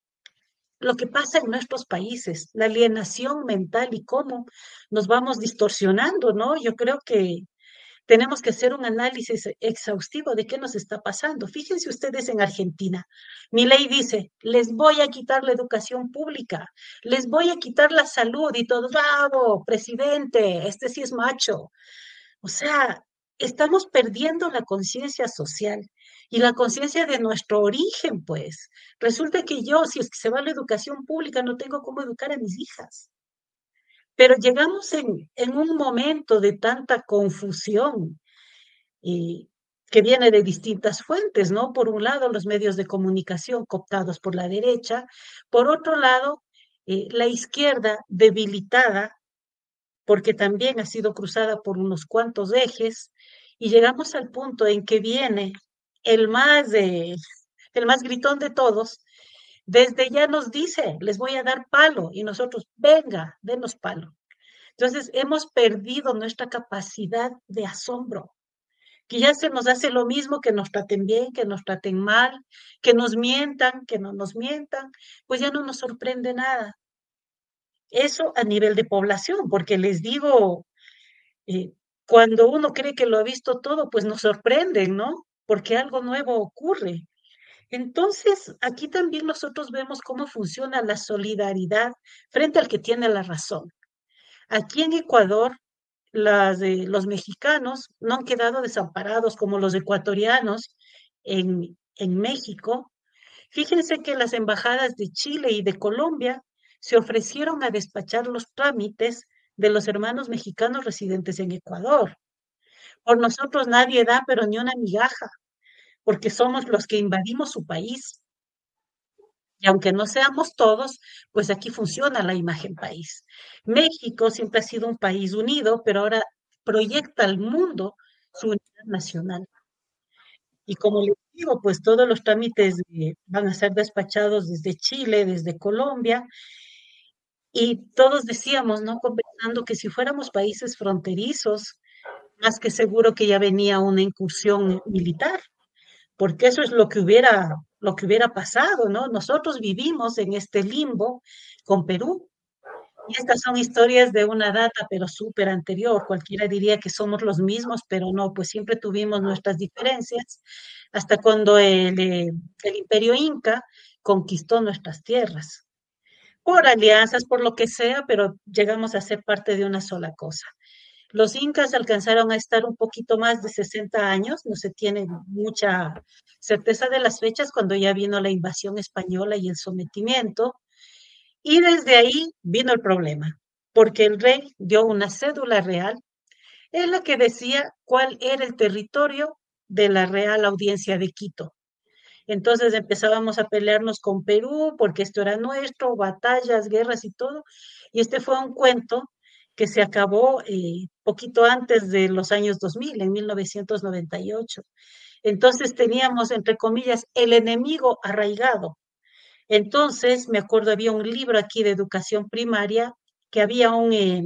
lo que pasa en nuestros países, la alienación mental y cómo nos vamos distorsionando, ¿no? Yo creo que tenemos que hacer un análisis exhaustivo de qué nos está pasando. Fíjense ustedes en Argentina. Milei dice, les voy a quitar la educación pública, les voy a quitar la salud y todo, bravo, presidente, este sí es macho. O sea, estamos perdiendo la conciencia social y la conciencia de nuestro origen, pues. Resulta que yo, si es que se va a la educación pública, no tengo cómo educar a mis hijas. Pero llegamos en, en un momento de tanta confusión y que viene de distintas fuentes, ¿no? Por un lado, los medios de comunicación cooptados por la derecha, por otro lado, eh, la izquierda debilitada, porque también ha sido cruzada por unos cuantos ejes, y llegamos al punto en que viene el más, eh, el más gritón de todos, desde ya nos dice, les voy a dar palo, y nosotros, venga, denos palo. Entonces, hemos perdido nuestra capacidad de asombro, que ya se nos hace lo mismo que nos traten bien, que nos traten mal, que nos mientan, que no nos mientan, pues ya no nos sorprende nada. Eso a nivel de población, porque les digo, eh, cuando uno cree que lo ha visto todo, pues nos sorprenden, ¿no? Porque algo nuevo ocurre. Entonces, aquí también nosotros vemos cómo funciona la solidaridad frente al que tiene la razón. Aquí en Ecuador, las de, los mexicanos no han quedado desamparados como los ecuatorianos en, en México. Fíjense que las embajadas de Chile y de Colombia se ofrecieron a despachar los trámites de los hermanos mexicanos residentes en Ecuador. Por nosotros nadie da, pero ni una migaja, porque somos los que invadimos su país. Y aunque no seamos todos, pues aquí funciona la imagen país. México siempre ha sido un país unido, pero ahora proyecta al mundo su unidad nacional. Y como les digo, pues todos los trámites eh, van a ser despachados desde Chile, desde Colombia, y todos decíamos, ¿no? Conversando que si fuéramos países fronterizos, más que seguro que ya venía una incursión militar, porque eso es lo que hubiera, lo que hubiera pasado, ¿no? Nosotros vivimos en este limbo con Perú. Y estas son historias de una data, pero súper anterior. Cualquiera diría que somos los mismos, pero no, pues siempre tuvimos nuestras diferencias, hasta cuando el, eh, el Imperio Inca conquistó nuestras tierras. Por alianzas, por lo que sea, pero llegamos a ser parte de una sola cosa. Los incas alcanzaron a estar un poquito más de sesenta años, no se tiene mucha certeza de las fechas, cuando ya vino la invasión española y el sometimiento, y desde ahí vino el problema, porque el rey dio una cédula real en la que decía cuál era el territorio de la Real Audiencia de Quito. Entonces empezábamos a pelearnos con Perú, porque esto era nuestro, batallas, guerras y todo, y este fue un cuento que se acabó eh, poquito antes de los años dos mil, en mil novecientos noventa y ocho. Entonces teníamos, entre comillas, el enemigo arraigado. Entonces, me acuerdo, había un libro aquí de educación primaria, que había un, eh,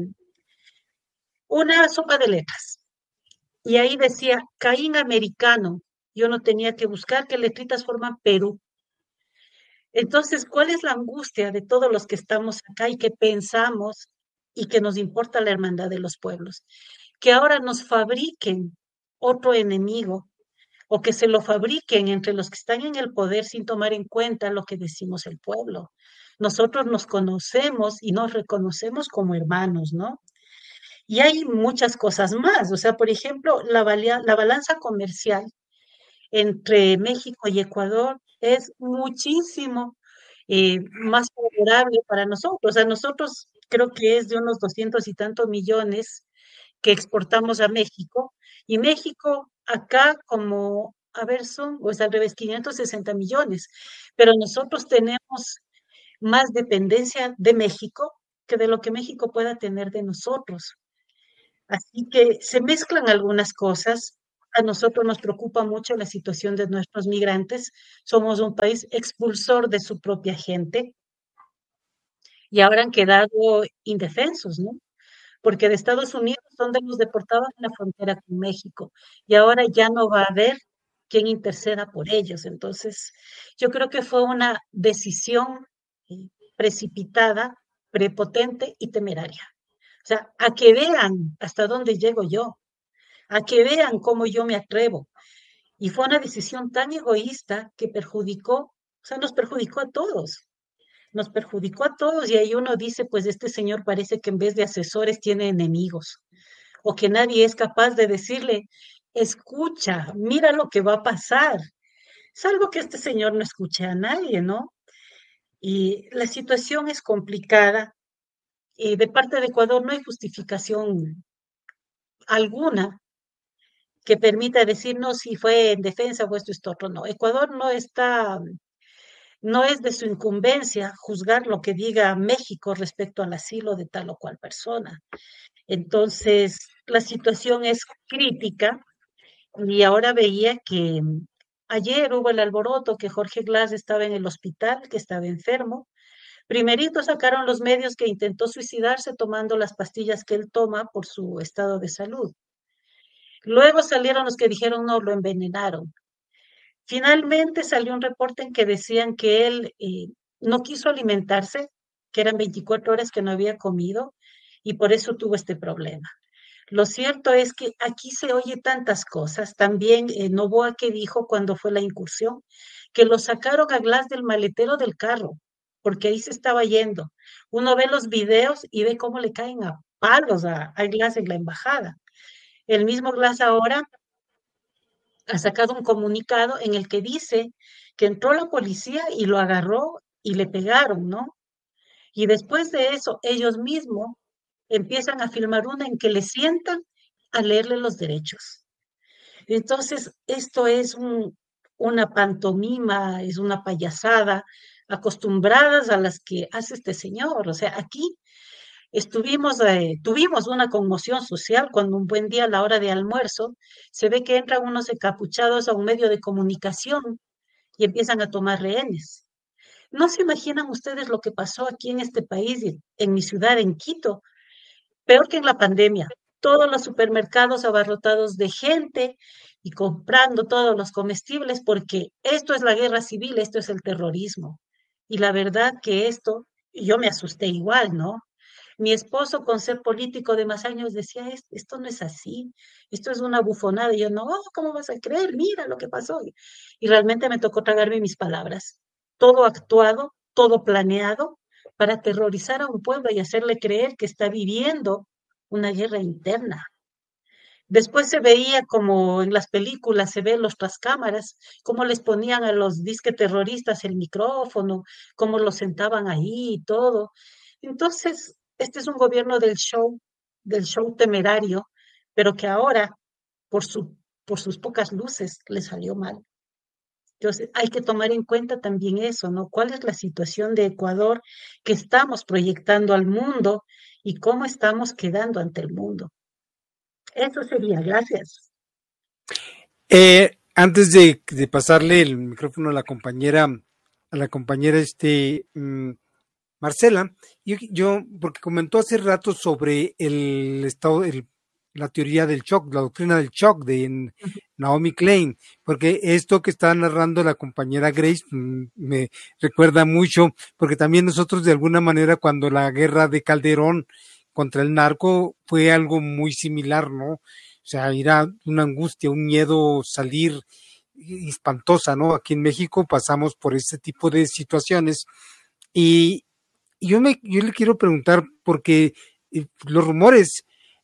una sopa de letras, y ahí decía Caín americano. Yo no tenía que buscar qué letritas forman Perú. Entonces, ¿cuál es la angustia de todos los que estamos acá y que pensamos y que nos importa la hermandad de los pueblos? Que ahora nos fabriquen otro enemigo, o que se lo fabriquen entre los que están en el poder sin tomar en cuenta lo que decimos el pueblo. Nosotros nos conocemos y nos reconocemos como hermanos, ¿no? Y hay muchas cosas más. O sea, por ejemplo, la, la balanza comercial entre México y Ecuador es muchísimo eh, más favorable para nosotros. O sea, nosotros creo que es de unos doscientos y tantos millones que exportamos a México, y México acá como, a ver, son, o es al revés, quinientos sesenta millones, pero nosotros tenemos más dependencia de México que de lo que México pueda tener de nosotros. Así que se mezclan algunas cosas. A nosotros nos preocupa mucho la situación de nuestros migrantes. Somos un país expulsor de su propia gente y ahora han quedado indefensos, ¿no? Porque de Estados Unidos, donde los deportaban en la frontera con México, y ahora ya no va a haber quien interceda por ellos. Entonces, yo creo que fue una decisión eh, precipitada, prepotente y temeraria. O sea, a que vean hasta dónde llego yo, a que vean cómo yo me atrevo. Y fue una decisión tan egoísta que perjudicó, o sea, nos perjudicó a todos. Nos perjudicó a todos y ahí uno dice, pues este señor parece que en vez de asesores tiene enemigos o que nadie es capaz de decirle, escucha, mira lo que va a pasar. Salvo que este señor no escuche a nadie, ¿no? Y la situación es complicada y de parte de Ecuador no hay justificación alguna que permita decirnos si fue en defensa o esto, esto otro. No, Ecuador no está, no es de su incumbencia juzgar lo que diga México respecto al asilo de tal o cual persona. Entonces, la situación es crítica y ahora veía que ayer hubo el alboroto, que Jorge Glass estaba en el hospital, que estaba enfermo. Primerito sacaron los medios que intentó suicidarse tomando las pastillas que él toma por su estado de salud. Luego salieron los que dijeron no, lo envenenaron. Finalmente salió un reporte en que decían que él eh, no quiso alimentarse, que eran veinticuatro horas que no había comido y por eso tuvo este problema. Lo cierto es que aquí se oye tantas cosas. También eh, Noboa que dijo cuando fue la incursión que lo sacaron a Glass del maletero del carro, porque ahí se estaba yendo. Uno ve los videos y ve cómo le caen a palos a, a Glass en la embajada. El mismo Glass ahora ha sacado un comunicado en el que dice que entró la policía y lo agarró y le pegaron, ¿no? Y después de eso, ellos mismos empiezan a filmar una en que le sientan a leerle los derechos. Entonces, esto es un, una pantomima, es una payasada, acostumbradas a las que hace este señor. O sea, aquí estuvimos, eh, tuvimos una conmoción social cuando un buen día a la hora de almuerzo se ve que entran unos encapuchados a un medio de comunicación y empiezan a tomar rehenes. No se imaginan ustedes lo que pasó aquí en este país, en mi ciudad, en Quito, peor que en la pandemia. Todos los supermercados abarrotados de gente y comprando todos los comestibles porque esto es la guerra civil, esto es el terrorismo. Y la verdad que esto, yo me asusté igual, ¿no? Mi esposo, con ser político de más años, decía, esto no es así, esto es una bufonada. Y yo, no, ¿cómo vas a creer? Mira lo que pasó. Y realmente me tocó tragarme mis palabras. Todo actuado, todo planeado para aterrorizar a un pueblo y hacerle creer que está viviendo una guerra interna. Después se veía como en las películas, se ven los trascámaras, cómo les ponían a los disque terroristas el micrófono, cómo los sentaban ahí y todo. Entonces, este es un gobierno del show, del show temerario, pero que ahora, por, su, por sus pocas luces, le salió mal. Entonces, hay que tomar en cuenta también eso, ¿no? ¿Cuál es la situación de Ecuador que estamos proyectando al mundo y cómo estamos quedando ante el mundo? Eso sería, gracias. Eh, antes de, de pasarle el micrófono a la compañera, a la compañera este um, Marcela, yo, yo, porque comentó hace rato sobre el estado, el, la teoría del shock, la doctrina del shock de en, Naomi Klein, porque esto que está narrando la compañera Grace mm, me recuerda mucho, porque también nosotros de alguna manera cuando la guerra de Calderón contra el narco fue algo muy similar, ¿no? O sea, era una angustia, un miedo salir espantosa, ¿no? Aquí en México pasamos por este tipo de situaciones y yo me, yo le quiero preguntar porque eh, los rumores,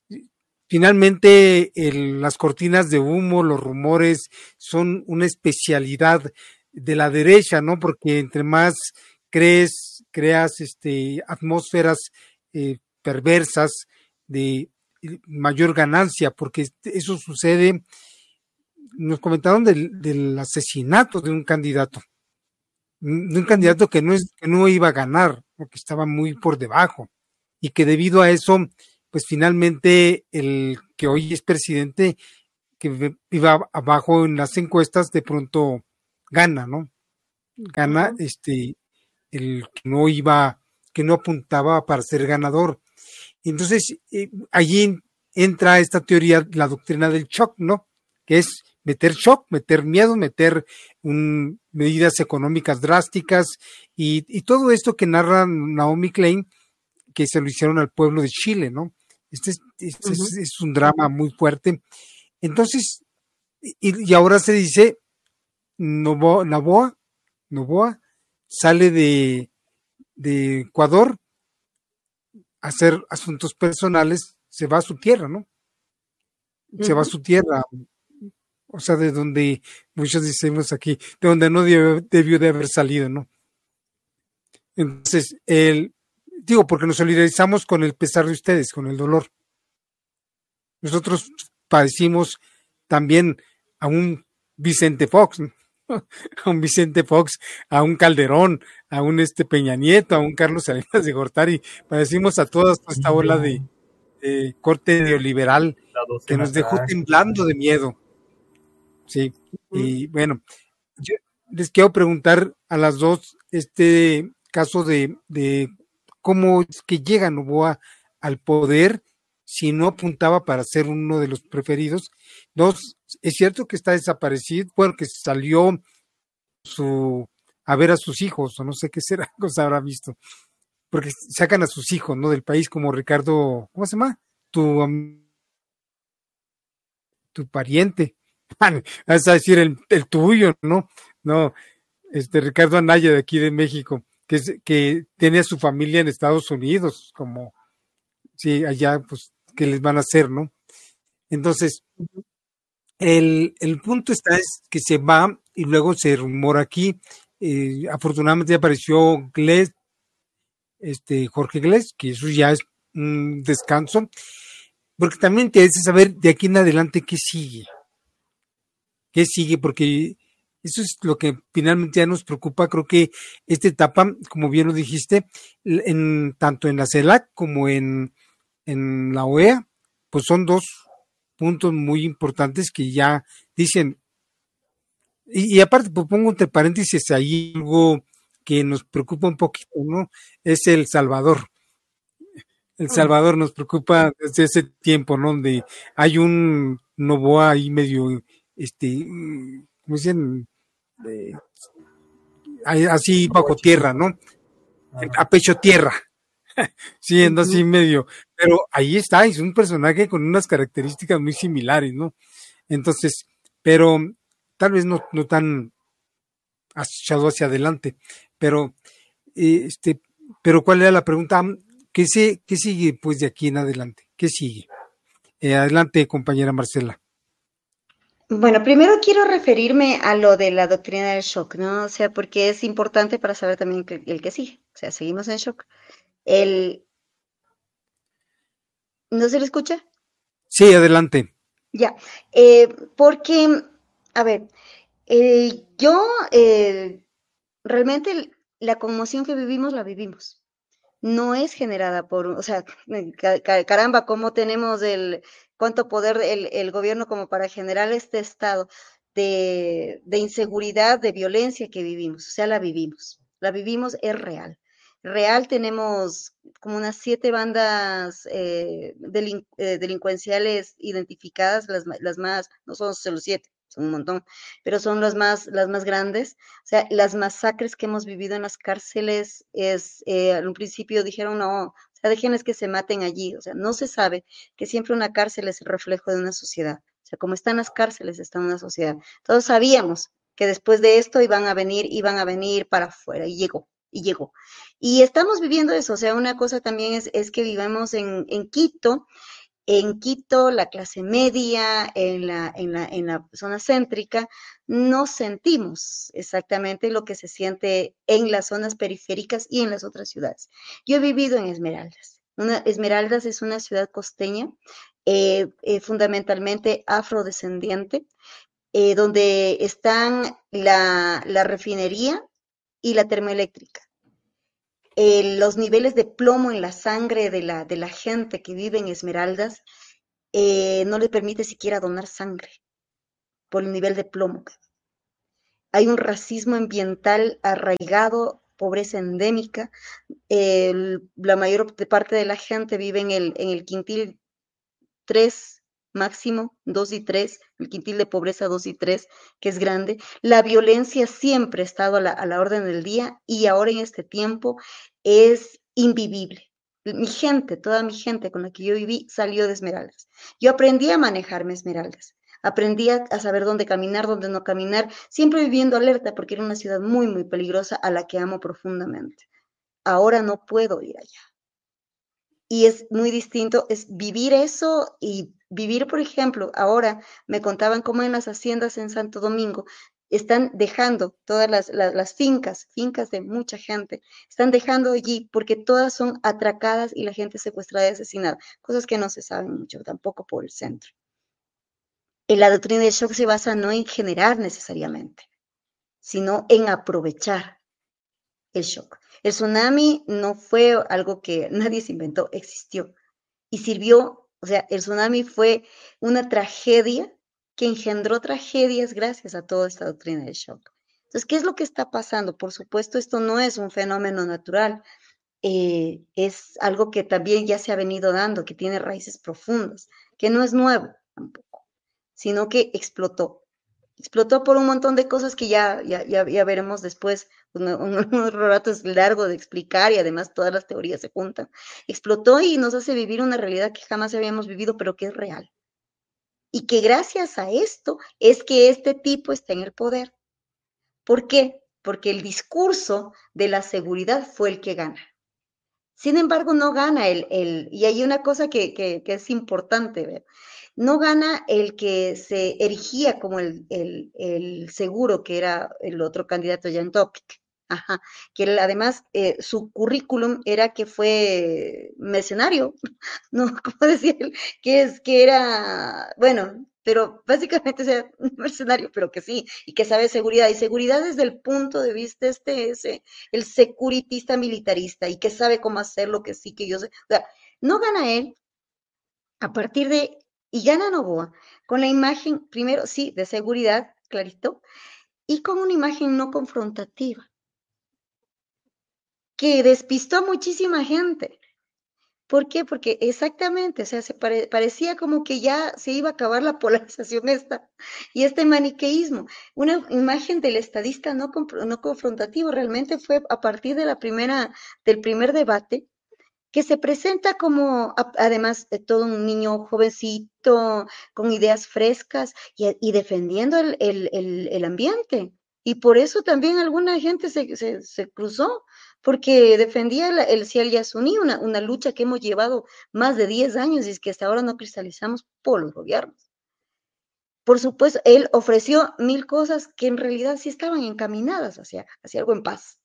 finalmente el, las cortinas de humo, los rumores son una especialidad de la derecha, ¿no? Porque entre más crees, creas este atmósferas eh, perversas de mayor ganancia, porque eso sucede. Nos comentaron del, del asesinato de un candidato, de un candidato que no es, que no iba a ganar, porque estaba muy por debajo, y que debido a eso, pues finalmente el que hoy es presidente, que iba abajo en las encuestas, de pronto gana, ¿no? Gana uh-huh. este el que no iba, que no apuntaba para ser ganador. Entonces, eh, allí entra esta teoría, la doctrina del shock, ¿no? Que es meter shock, meter miedo, meter un, medidas económicas drásticas y, y todo esto que narra Naomi Klein, que se lo hicieron al pueblo de Chile, ¿no? Este, es, este uh-huh. es, es un drama muy fuerte. Entonces, y, y ahora se dice, Novoa, Novoa, Novoa sale de, de Ecuador a hacer asuntos personales, se va a su tierra, ¿no? Se uh-huh. va a su tierra, o sea, de donde muchos decimos aquí, de donde no debió, debió de haber salido, ¿no? Entonces, el, digo, porque nos solidarizamos con el pesar de ustedes, con el dolor. Nosotros padecimos también a un Vicente Fox, ¿no? A un Vicente Fox, a un Calderón, a un este Peña Nieto, a un Carlos Salinas de Gortari, padecimos a toda esta ola de, de corte neoliberal que nos dejó temblando de miedo. Sí, y bueno, yo les quiero preguntar a las dos este caso de, de cómo es que llega Novoa al poder si no apuntaba para ser uno de los preferidos. Dos, es cierto que está desaparecido, bueno, que salió su a ver a sus hijos, o no sé qué será, cosa habrá visto, porque sacan a sus hijos, ¿no? Del país, como Ricardo, ¿cómo se llama? Tu, um, tu pariente, vas a decir el, el tuyo, ¿no? No, este Ricardo Anaya de aquí de México, que, es, que tiene a su familia en Estados Unidos, como, sí, allá, pues, ¿qué les van a hacer, no? Entonces, el, el punto está es que se va y luego se rumora aquí, eh, afortunadamente apareció Gles, este Jorge Gles, que eso ya es un descanso, porque también te hace saber de aquí en adelante qué sigue, qué sigue, porque eso es lo que finalmente ya nos preocupa. Creo que esta etapa, como bien lo dijiste, en, tanto en la CELAC como en, en la O E A, pues son dos puntos muy importantes que ya dicen, y, y aparte pues pongo entre paréntesis ahí algo que nos preocupa un poquito, ¿no? Es El Salvador. El Salvador nos preocupa desde ese tiempo, ¿no? Donde hay un Novoa ahí medio, este, ¿cómo dicen? Eh, así bajo tierra, ¿no? A pecho tierra. Siendo así medio, pero ahí está, es un personaje con unas características muy similares, ¿no? Entonces, pero tal vez no, no tan echado hacia adelante, pero eh, este, pero ¿cuál era la pregunta? ¿Qué, se, qué sigue pues de aquí en adelante? ¿Qué sigue? Eh, adelante, compañera Marcela. Bueno, primero quiero referirme a lo de la doctrina del shock, ¿no? O sea, porque es importante para saber también que, el que sigue. O sea, seguimos en shock. El... ¿No se le escucha? Sí, adelante. Ya, eh, porque, a ver, eh, yo eh, realmente la conmoción que vivimos la vivimos. No es generada por, o sea, caramba, ¿cómo tenemos el, cuánto poder el, el gobierno como para generar este estado de, de inseguridad, de violencia que vivimos? O sea, la vivimos, la vivimos, es real. Real tenemos como unas siete bandas eh, delin, eh, delincuenciales identificadas, las, las más, no son solo siete, son un montón, pero son las más, las más grandes. O sea, las masacres que hemos vivido en las cárceles es, eh, al principio dijeron, no, o sea, déjenles que se maten allí. O sea, no se sabe que siempre una cárcel es el reflejo de una sociedad. O sea, como están las cárceles, está una sociedad. Todos sabíamos que después de esto iban a venir, iban a venir para afuera, y llegó. Y llegó. Y estamos viviendo eso, o sea, una cosa también es, es que vivimos en, en Quito, en Quito, la clase media, en la, en, la, en la zona céntrica, no sentimos exactamente lo que se siente en las zonas periféricas y en las otras ciudades. Yo he vivido en Esmeraldas. Una, Esmeraldas es una ciudad costeña, eh, eh, fundamentalmente afrodescendiente, eh, donde están la, la refinería y la termoeléctrica. eh, los niveles de plomo en la sangre de la, de la gente que vive en Esmeraldas eh, no le permite siquiera donar sangre por el nivel de plomo. Hay un racismo ambiental arraigado, pobreza endémica. El, la mayor parte de la gente vive en el, en el quintil tres máximo, dos y tres, el quintil de pobreza dos y tres, que es grande. La violencia siempre ha estado a la, a la orden del día y ahora en este tiempo es invivible. Mi gente, toda mi gente con la que yo viví salió de Esmeraldas. Yo aprendí a manejarme Esmeraldas. Aprendí a, a saber dónde caminar, dónde no caminar, siempre viviendo alerta porque era una ciudad muy, muy peligrosa a la que amo profundamente. Ahora no puedo ir allá. Y es muy distinto, es vivir eso y vivir, por ejemplo, ahora me contaban cómo en las haciendas en Santo Domingo están dejando todas las, las, las fincas, fincas de mucha gente, están dejando allí porque todas son atracadas y la gente secuestrada y asesinada, cosas que no se saben mucho tampoco por el centro. Y la doctrina del shock se basa no en generar necesariamente, sino en aprovechar el shock. El tsunami no fue algo que nadie se inventó, existió y sirvió, o sea, el tsunami fue una tragedia que engendró tragedias gracias a toda esta doctrina del shock. Entonces, ¿qué es lo que está pasando? Por supuesto, esto no es un fenómeno natural, eh, es algo que también ya se ha venido dando, que tiene raíces profundas, que no es nuevo tampoco, sino que explotó. Explotó por un montón de cosas que ya, ya, ya, ya veremos después. Un, un, un rato es largo de explicar y además todas las teorías se juntan. Explotó y nos hace vivir una realidad que jamás habíamos vivido, pero que es real. Y que gracias a esto es que este tipo está en el poder. ¿Por qué? Porque el discurso de la seguridad fue el que gana. Sin embargo, no gana el, el y hay una cosa que, que, que es importante ver. No gana el que se erigía como el, el, el seguro, que era el otro candidato, Jan Topic. Ajá, que él, además eh, su currículum era que fue mercenario, ¿no? Como decía él, que es que era, bueno, pero básicamente sea un mercenario, pero que sí, y que sabe seguridad, y seguridad desde el punto de vista este, ese, el securitista militarista, y que sabe cómo hacer lo que sí, que yo sé, o sea, no gana él, a partir de, y gana Novoa, con la imagen, primero, sí, de seguridad, clarito, y con una imagen no confrontativa, que despistó a muchísima gente. ¿Por qué? Porque exactamente, o sea, se pare, parecía como que ya se iba a acabar la polarización esta y este maniqueísmo. Una imagen del estadista no, no confrontativo realmente fue a partir de la primera, del primer debate, que se presenta como, además, de todo un niño jovencito, con ideas frescas y, y defendiendo el, el, el, el ambiente. Y por eso también alguna gente se, se, se cruzó, porque defendía el, el Ciel Yasuní, una, una lucha que hemos llevado más de diez años y es que hasta ahora no cristalizamos por los gobiernos. Por supuesto, él ofreció mil cosas que en realidad sí estaban encaminadas hacia, hacia algo en paz.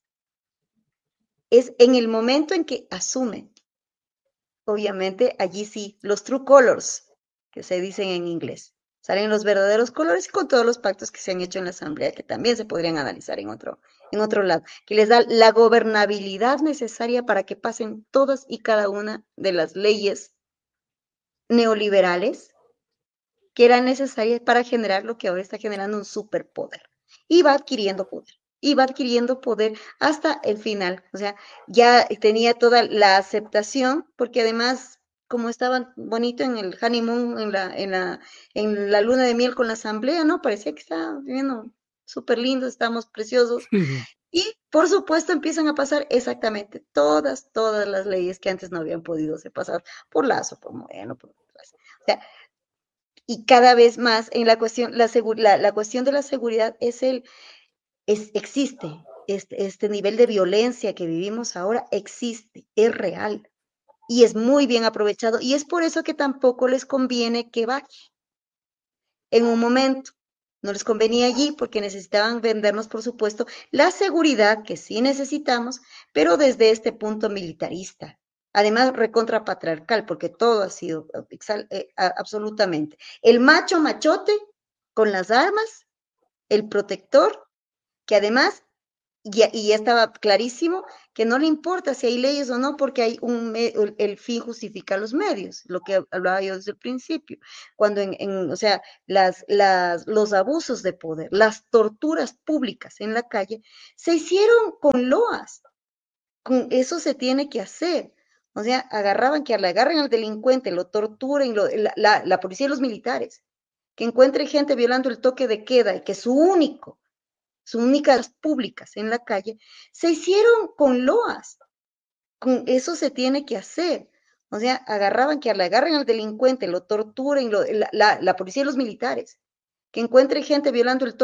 Es en el momento en que asume, obviamente allí sí, los true colors, que se dicen en inglés. Salen los verdaderos colores y con todos los pactos que se han hecho en la Asamblea, que también se podrían analizar en otro, en otro lado, que les da la gobernabilidad necesaria para que pasen todas y cada una de las leyes neoliberales que eran necesarias para generar lo que ahora está generando un superpoder. Y va adquiriendo poder. Y va adquiriendo poder hasta el final. O sea, ya tenía toda la aceptación, porque además, como estaba bonito en el honeymoon, en la, en la, en la luna de miel con la asamblea, ¿no? Parecía que estaba viviendo súper lindo, estamos preciosos. Uh-huh. Y, por supuesto, empiezan a pasar exactamente todas, todas las leyes que antes no habían podido ser pasadas por Lazo, por Moreno, por... O sea, y cada vez más en la cuestión, la, la, la cuestión de la seguridad es el, es, existe, este, este nivel de violencia que vivimos ahora existe, es real y es muy bien aprovechado y es por eso que tampoco les conviene que baje en un momento. No les convenía allí porque necesitaban vendernos, por supuesto, la seguridad que sí necesitamos, pero desde este punto militarista. Además, recontra patriarcal, porque todo ha sido eh, absolutamente. El macho machote con las armas, el protector, que además y, y ya estaba clarísimo que no le importa si hay leyes o no, porque hay un el fin justifica los medios, lo que hablaba yo desde el principio, cuando en, en o sea, las, las, los abusos de poder, las torturas públicas en la calle, se hicieron con loas, con eso se tiene que hacer. O sea, agarraban, que le agarren al delincuente, lo torturen, lo, la, la, la policía y los militares, que encuentre gente violando el toque de queda y que su único, sus únicas públicas en la calle, se hicieron con loas. Con eso se tiene que hacer. O sea, agarraban, que le agarren al delincuente, lo torturen, lo, la, la, la policía y los militares, que encuentre gente violando el toque